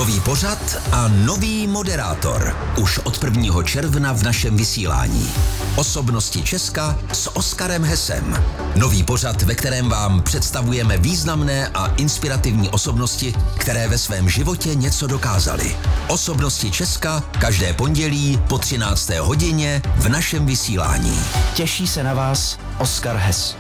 Nový pořad a nový moderátor. Už od 1. června v našem vysílání. Osobnosti Česka s Oskarem Hessem. Nový pořad, ve kterém vám představujeme významné a inspirativní osobnosti, které ve svém životě něco dokázaly. Osobnosti Česka každé pondělí po 13. hodině v našem vysílání. Těší se na vás Oskar Hess.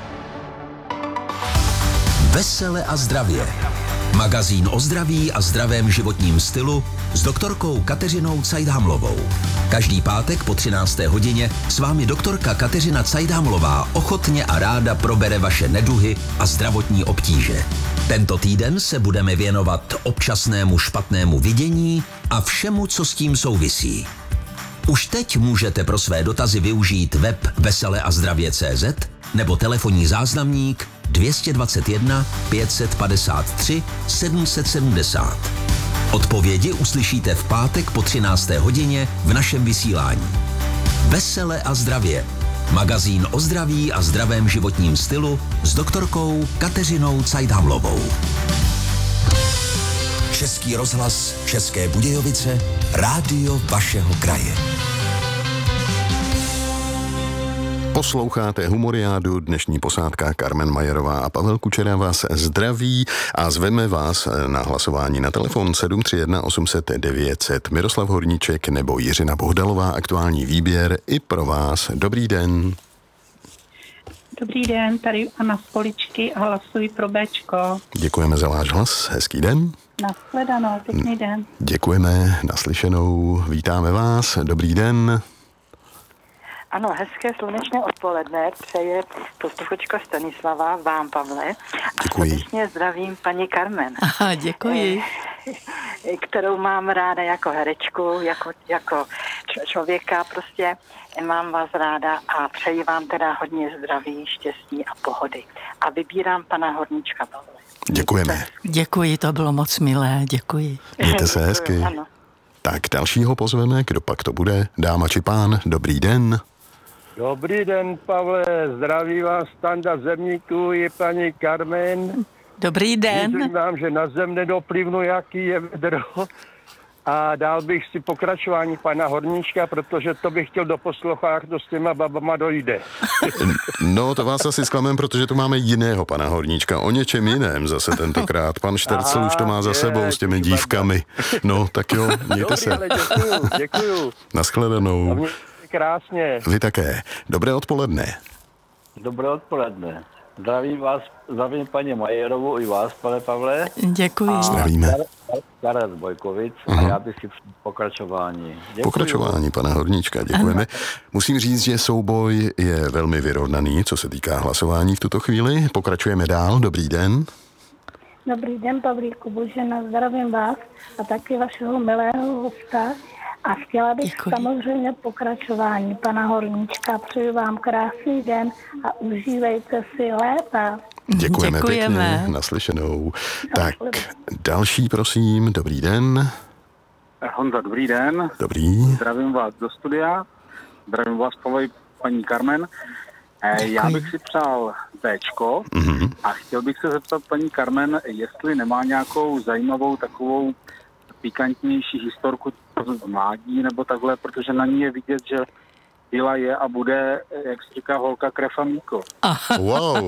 Vesele a zdravě. Magazín o zdraví a zdravém životním stylu s doktorkou Kateřinou Cajdhamlovou. Každý pátek po 13. hodině s vámi doktorka Kateřina Cajdhamlová ochotně a ráda probere vaše neduhy a zdravotní obtíže. Tento týden se budeme věnovat občasnému špatnému vidění a všemu, co s tím souvisí. Už teď můžete pro své dotazy využít web veseleazdravě.cz nebo telefonní záznamník 221 553 770. Odpovědi uslyšíte v pátek po 13. hodině v našem vysílání. Vesele a zdravě. Magazín o zdraví a zdravém životním stylu s doktorkou Kateřinou Cajdhamlovou. Český rozhlas České Budějovice, rádio vašeho kraje. Posloucháte Humoriádu, dnešní posádka Carmen Majerová a Pavel Kučera vás zdraví a zveme vás na hlasování na telefon 731 800 900. Miroslav Horníček nebo Jiřina Bohdalová, aktuální výběr i pro vás. Dobrý den. Dobrý den, tady Anna z Poličky a hlasuji pro Bčko. Děkujeme za váš hlas, hezký den. Nashledanou, pěkný den. Děkujeme, naslyšenou, vítáme vás, dobrý den. Ano, hezké slunečné odpoledne přeje posluchačka Stanislava, vám, Pavle. A srdečně zdravím paní Carmen. Aha, děkuji. Kterou mám ráda jako herečku, jako člověka, prostě mám vás ráda a přeji vám teda hodně zdraví, štěstí a pohody. A vybírám pana Horníčka, Pavle. Děkujeme. Děkuji, to bylo moc milé, děkuji. Mějte se hezky. Ano. Tak dalšího pozveme, kdo pak to bude, dáma či pán, dobrý den. Dobrý den, Pavle, zdraví vás Standa Zemníků i paní Carmen. Dobrý den. Říkám, že na zem nedoplivnu, jaký je vedro. A dál bych si pokračování pana Horníčka, protože to bych chtěl do posloucháku s těma babama dojde. No, to vás asi zklamem, protože tu máme jiného pana Horníčka, o něčem jiném zase tentokrát. Pan Štercel už to má za sebou s těmi dívkami. No, tak jo, mějte se. Ale děkuju. Nashledanou. Krásně. Vy také. Dobré odpoledne. Dobré odpoledne. Zdravím paní Majerovou i vás, pane Pavle. Děkuji. Zdravíme. Karel Bojkovic a já bych si pokračování. Děkuji. Pokračování pana Horníčka, děkujeme. Musím říct, že souboj je velmi vyrovnaný, co se týká hlasování v tuto chvíli. Pokračujeme dál. Dobrý den. Dobrý den, Pavlíku, Božena, zdravím vás a taky vašeho milého hosta. A chtěla bych samozřejmě pokračování pana Horníčka. Přeju vám krásný den a užívejte si léta. Děkujeme pěkně, naslyšenou. Tak, další prosím, dobrý den. Honza, dobrý den. Dobrý. Zdravím vás do studia. Zdravím vás, paní Carmen. Já bych si přál Bčko a chtěl bych se zeptat paní Carmen, jestli nemá nějakou zajímavou takovou pikantnější historku z mládí nebo takhle, protože na ní je vidět, že byla je a bude, jak se říká, holka, krev a mlíko. Wow.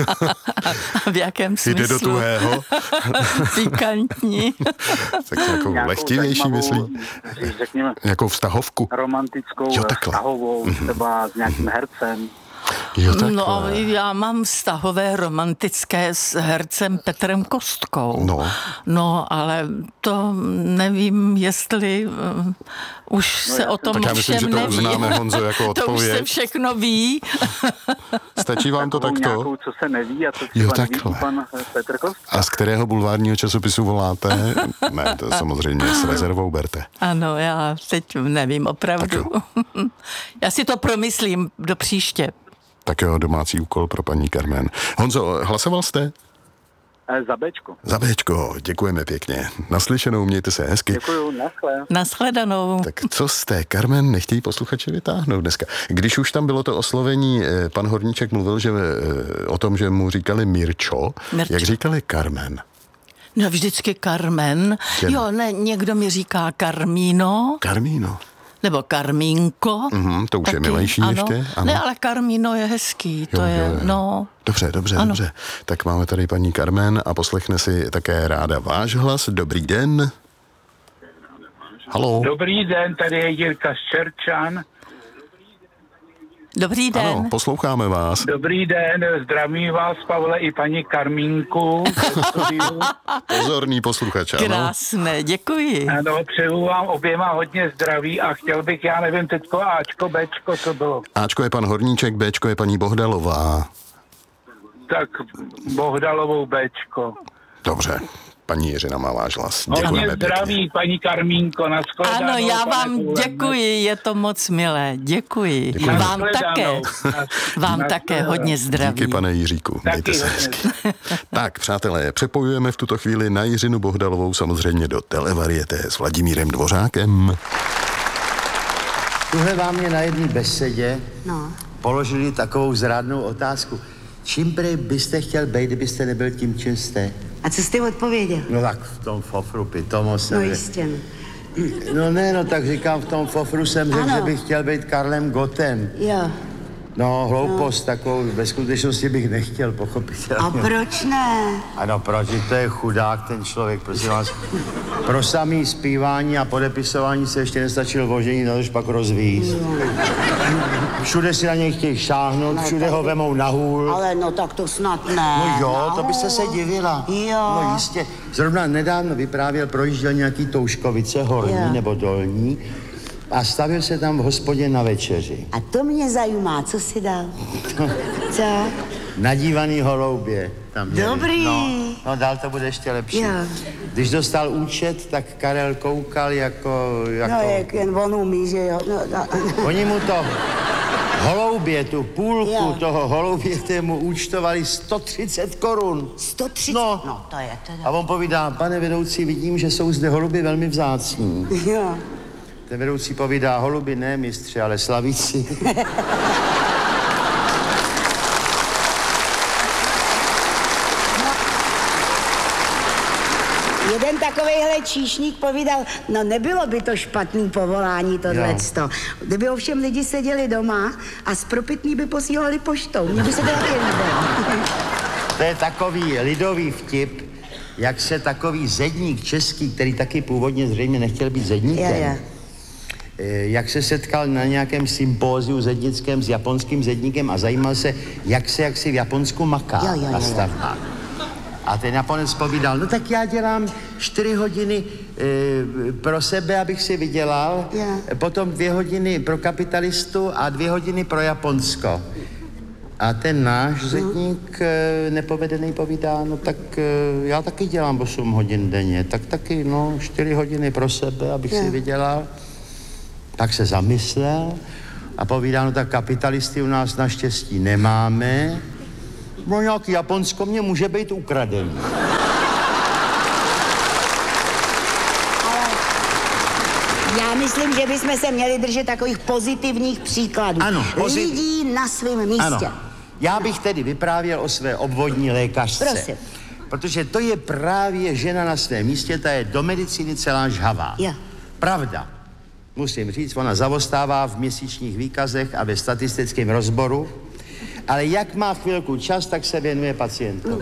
V jakém smyslu? Jde do tuhého. Pikantní. Tak jako lehtivější, myslím. Řekněme, jako vztahovku. Romantickou, vztahovou, třeba s nějakým hercem. Jo, no, já mám vztahové romantické s hercem Petrem Kostkou. No, ale to nevím, jestli už se o tom tak já myslím, všem že to neví. uznáme, Honzo, jako odpověď. To už se všechno ví. Stačí vám to takto? Nějakou, co se neví a co třeba neví pan Petr Kostka. A z kterého bulvárního časopisu voláte? Ne, to samozřejmě s rezervou berte. Ano, já teď nevím opravdu. Já si to promyslím do příště. Tak jo, domácí úkol pro paní Carmen. Honzo, hlasoval jste? Za Bčko. Za Bčko, děkujeme pěkně. Naslyšenou, mějte se hezky. Děkuju, nashledanou. Tak co z té Carmen nechtějí posluchači vytáhnout dneska? Když už tam bylo to oslovení, pan Horníček mluvil že o tom, že mu říkali Mirčo. Jak říkali Carmen? No vždycky Carmen. Jo, ne, někdo mi říká Carmíno. Carmíno. Nebo Carmínko. To už je milejší ještě. Ano. Ne, ale Carmíno je hezký. To je. No. Dobře. Tak máme tady paní Carmen a poslechne si také ráda váš hlas. Dobrý den. Haló. Dobrý den, tady je Jirka Ščerčan. Dobrý den. Ano, posloucháme vás. Dobrý den, zdravím vás, Pavle, i paní Karmínku. Pozorný posluchač, ano. Krásné, děkuji. Ano, přeju vám oběma hodně zdraví a chtěl bych, já nevím, teďko Ačko, Bčko, co bylo. Ačko je pan Horníček, Bčko je paní Bohdalová. Tak Bohdalovou Bčko. Dobře. Paní Jiřina má váš hlas. Hodně zdraví, paní Karmínko, nashledanou. Ano, já vám děkuji, je to moc milé. Děkuji. Vám také. Vám také hodně zdraví. Díky, pane Jiříku. Mějte se hezky. Tak, přátelé, přepojujeme v tuto chvíli na Jiřinu Bohdalovou samozřejmě do Televarieté s Vladimírem Dvořákem. Tuhle vám mě na jedné besedě položili takovou zrádnou otázku. Čím prej byste chtěl být, kdybyste nebyl tím, čím jste? A co jste odpověděl? No tak v tom fofru pitomo jsem. No jistě. No tak říkám, v tom fofru jsem řekl, že bych chtěl být Karlem Gottem. Jo. No, hloupost takovou, ve skutečnosti bych nechtěl, pochopitelně. A proč ne? Ano, proč? To je chudák ten člověk, prosím vás. Pro samý zpívání a podepisování se ještě nestačil vožení, no už pak rozvízt. Všude si na něj chtějí šáhnout, všude ho vemou na hůl. Ale no tak to snad ne. No jo, to byste se divila. Jo. No jistě. Zrovna nedávno vyprávěl, projížděl nějaký Touškovice, horní nebo dolní. A stavil se tam v hospodě na večeři. A to mě zajímá, co si dal? Co? Nadívaný holoubě tam měli. Dobrý. No dál to bude ještě lepší. Jo. Když dostal účet, tak Karel koukal jako... No jak jen on umí, že jo. Oni mu to holoubě, tu půlku toho holoubě, mu účtovali 130 korun. 130? No to je teda. A on povídá, pane vedoucí, vidím, že jsou zde holuby velmi vzácní. Jo. Ten vedoucí povídá, holuby ne, mistře, ale slavíci. Jeden takovejhle číšník povídal, no nebylo by to špatný povolání tohleto. Kdyby ovšem lidi seděli doma a z propitný by posílali poštou. Mně by se to taky líbilo. To je takový lidový vtip, jak se takový zedník český, který taky původně zřejmě nechtěl být zedníkem, jak se setkal na nějakém sympóziu zednickém s japonským zedníkem a zajímal se, jak se v Japonsku maká na stavbách. A ten Japonec povídal, no tak já dělám 4 hodiny pro sebe, abych si vydělal, potom 2 hodiny pro kapitalistu a 2 hodiny pro Japonsko. A ten náš zedník nepovedený povídá, no tak já taky dělám 8 hodin denně, tak taky 4 hodiny pro sebe, abych si vydělal. Tak se zamyslel a povídá, no tak kapitalisty u nás naštěstí nemáme, no nějaký Japonsko mě může být ukradený. Já myslím, že bychom se měli držet takových pozitivních příkladů. Ano, lidí na svém místě. Ano. Já bych tedy vyprávěl o své obvodní lékařce. Prosím. Protože to je právě žena na svém místě, ta je do medicíny celá žhavá. Pravda. Musím říct, ona zavostává v měsíčních výkazech a ve statistickém rozboru, ale jak má chvilku čas, tak se věnuje pacientům.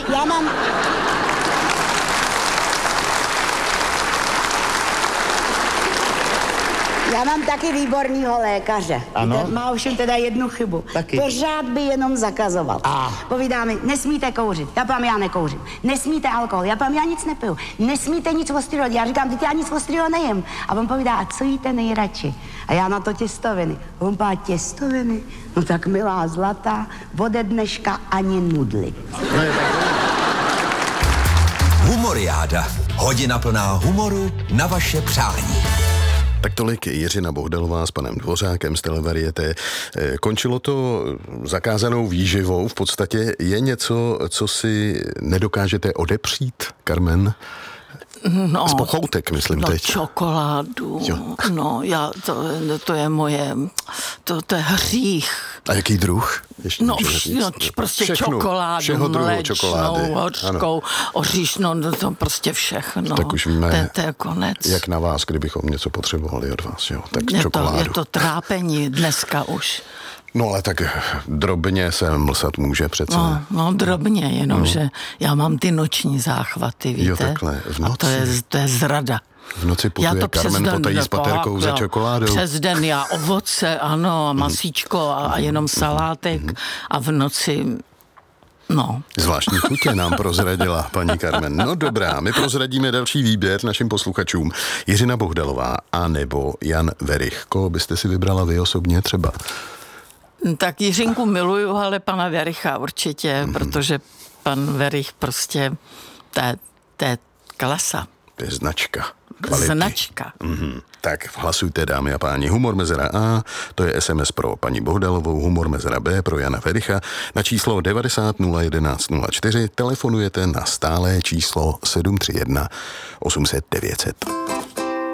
Já mám taky výbornýho lékaře. Ano? Má ovšem teda jednu chybu. Taky. Pořád by jenom zakazoval. Povídá mi, nesmíte kouřit. Já nekouřím. Nesmíte alkohol. Já nic nepiju. Nesmíte nic ostrého. Já říkám, teď já nic ostrého nejím. A on povídá, a co jíte nejradši? A já na to těstoviny. A on pá, těstoviny? No tak milá zlatá, ode dneška ani nudly. Humoriáda. Hodina plná humoru na vaše přání. Tak tolik Jiřina Bohdalová s panem Dvořákem z Televarieté. Končilo to zakázanou výživou. V podstatě je něco, co si nedokážete odepřít, Carmen? No, z pochoutek, myslím teď. Čokoládu. Jo. No, to je moje, to je hřích. A jaký druh? Ještě prostě čokoládu, mléčnou, hořkou, oříšnou, to prostě všechno. Tak už víme, to je konec. Jak na vás, kdybychom něco potřebovali od vás, jo? Tak čokoládu. Je to trápení dneska už. No ale tak drobně se mlsat může přece. No drobně, jenomže já mám ty noční záchvaty, víte? Jo, takhle, v noci. A to je zrada. V noci putuje Carmen potají s paterkou za čokoládou. Přes den já ovoce, ano, a masíčko a jenom salátek a v noci, no. Zvláštní chutě nám prozradila paní Carmen. No dobrá, my prozradíme další výběr našim posluchačům. Jiřina Bohdalová a nebo Jan Werich. Koho byste si vybrala vy osobně třeba? Tak Jiřinku miluju, ale pana Wericha určitě, protože pan Werich prostě, to je klasa. To je značka. Kvality. Značka. Tak hlasujte, dámy a páni. Humor mezera A, to je SMS pro paní Bohdalovou, humor mezera B pro Jana Wericha. Na číslo 90 011 04 telefonujete na stálé číslo 731 800 900.